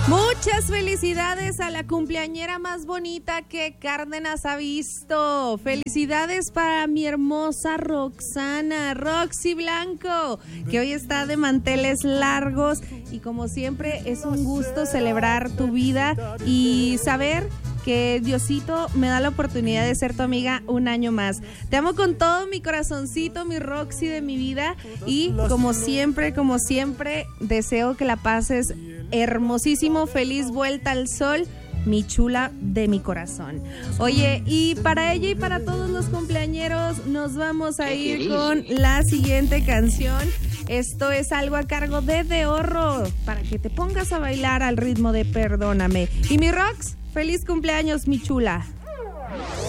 Muchas felicidades a la cumpleañera más bonita que Cárdenas ha visto. Felicidades para mi hermosa Roxana, Roxy Blanco, que hoy está de manteles largos y como siempre es un gusto celebrar tu vida y saber que Diosito me da la oportunidad de ser tu amiga un año más. Te amo con todo mi corazoncito, mi Roxy de mi vida, y como siempre, deseo que la pases hermosísimo. Feliz vuelta al sol, mi chula de mi corazón. Oye, y para ella y para todos los cumpleañeros nos vamos a ir con la siguiente canción. Esto es algo a cargo de Dehorro, para que te pongas a bailar al ritmo de Perdóname. Y mi Rox, feliz cumpleaños, mi chula.